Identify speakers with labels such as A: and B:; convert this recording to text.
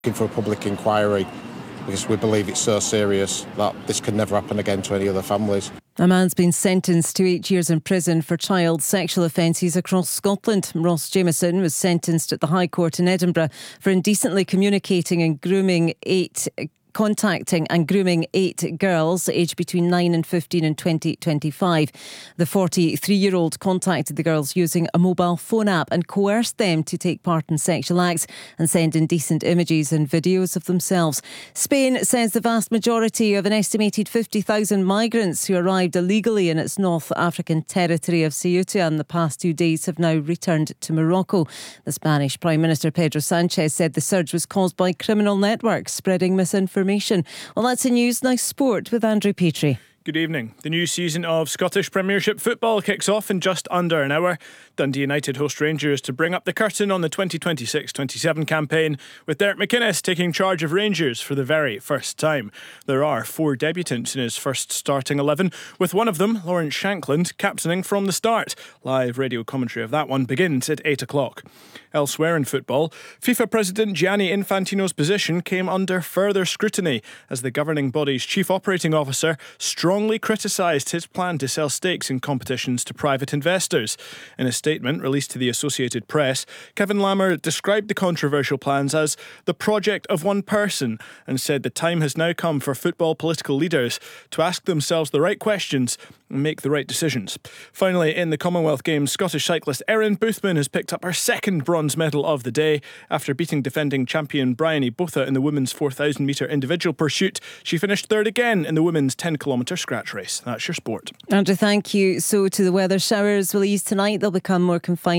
A: Looking for a public inquiry because we believe it's so serious that this could never happen again to any other families.
B: A man's been sentenced to 8 years in prison for child sexual offences across Scotland. Ross Jameson was sentenced at the High Court in Edinburgh for indecently contacting and grooming 8 girls aged between 9 and 15 in 2025. The 43-year-old contacted the girls using a mobile phone app and coerced them to take part in sexual acts and send indecent images and videos of themselves. Spain says the vast majority of an estimated 50,000 migrants who arrived illegally in its North African territory of Ceuta in the past 2 days have now returned to Morocco. The Spanish Prime Minister Pedro Sanchez said the surge was caused by criminal networks spreading misinformation. Well, that's the news. Now sport with Andrew Petrie.
C: Good evening. The new season of Scottish Premiership football kicks off in just under an hour. Dundee United host Rangers to bring up the curtain on the 2026-27 campaign, with Derek McInnes taking charge of Rangers for the very first time. There are 4 debutants in his first starting 11, with one of them, Lawrence Shankland, captaining from the start. Live radio commentary of that one begins at 8 o'clock. Elsewhere in football, FIFA President Gianni Infantino's position came under further scrutiny as the governing body's chief operating officer strongly criticised his plan to sell stakes in competitions to private investors. In a statement released to the Associated Press, Kevin Lammer described the controversial plans as the project of one person and said the time has now come for football political leaders to ask themselves the right questions and make the right decisions. Finally, in the Commonwealth Games, Scottish cyclist Erin Boothman has picked up her second bronze medal of the day. After beating defending champion Bryony Botha in the women's 4,000 metre individual pursuit, she finished third again in the women's 10-kilometre scratch race. That's your sport.
B: Andrew, thank you. So to the weather, showers will ease tonight. They'll become more confined